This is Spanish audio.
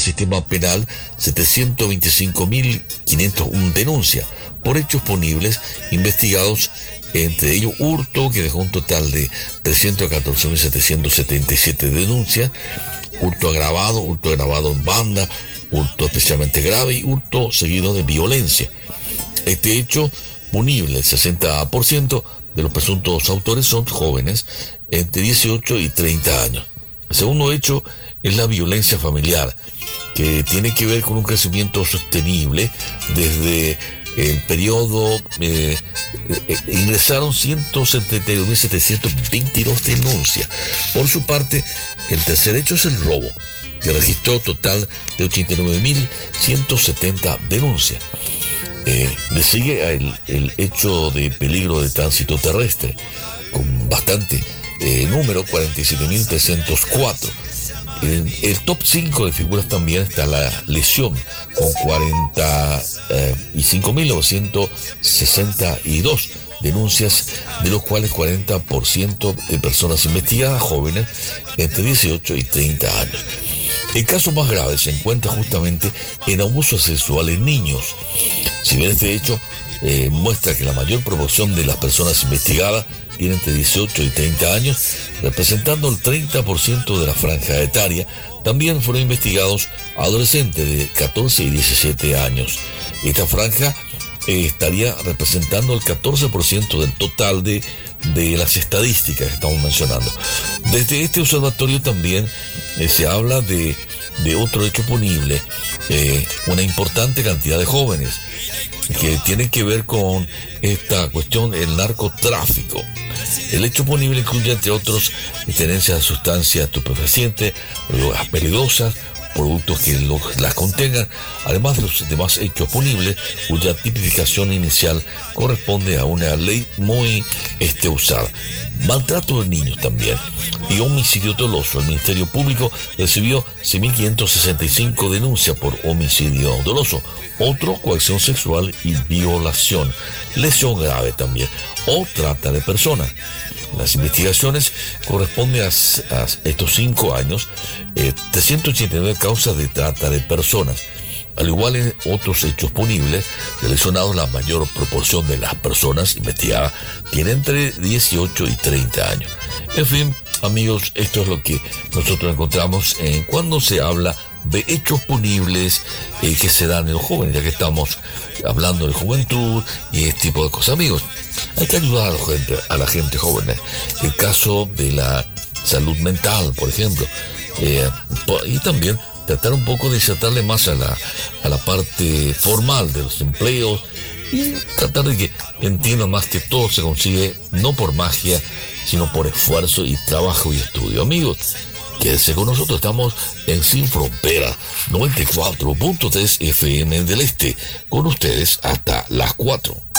sistema penal 725.501 denuncias por hechos punibles investigados, entre ellos hurto, que dejó un total de 314.777 denuncias, hurto agravado en banda, hurto especialmente grave y hurto seguido de violencia. Este hecho punible, el 60% de los presuntos autores son jóvenes entre 18 y 30 años. El segundo hecho es la violencia familiar, que tiene que ver con un crecimiento sostenible. Desde el periodo ingresaron 172.722 denuncias. Por su parte, el tercer hecho es el robo, que registró total de 89.170 denuncias. Le sigue el hecho de peligro de tránsito terrestre, con bastante número, 47.304. En el top 5 de figuras también está la lesión, con 45.962 denuncias, de los cuales 40% de personas investigadas jóvenes entre 18 y 30 años. El caso más grave se encuentra justamente en abuso sexual en niños. Si bien este hecho muestra que la mayor proporción de las personas investigadas tiene entre 18 y 30 años, representando el 30% de la franja etaria, también fueron investigados adolescentes de 14 y 17 años. Esta franja estaría representando el 14% del total de las estadísticas que estamos mencionando. Desde este observatorio también se habla de otro hecho punible, una importante cantidad de jóvenes, que tiene que ver con esta cuestión del narcotráfico. El hecho punible incluye, entre otros, tenencia de sustancias estupefacientes, drogas peligrosas, productos que las contengan, además de los demás hechos punibles, cuya tipificación inicial corresponde a una ley muy usada. Maltrato de niños también y homicidio doloso. El Ministerio Público recibió 6.565 denuncias por homicidio doloso, otro coacción sexual y violación, lesión grave también, o trata de personas. Las investigaciones corresponden a estos 5 años, 389 causas de trata de personas. Al igual en otros hechos punibles relacionados, la mayor proporción de las personas investigadas tiene entre 18 y 30 años. En fin, amigos, esto es lo que nosotros encontramos cuando se habla de hechos punibles que se dan en los jóvenes, ya que estamos hablando de juventud y este tipo de cosas. Amigos, hay que ayudar a la gente joven. El caso de la salud mental, por ejemplo, y también tratar un poco de insertarle más a la parte formal de los empleos y tratar de que entiendan más que todo se consigue no por magia, sino por esfuerzo y trabajo y estudio. Amigos, quédense con nosotros, estamos en Sin Frontera 94.3 FM del Este, con ustedes hasta las 4.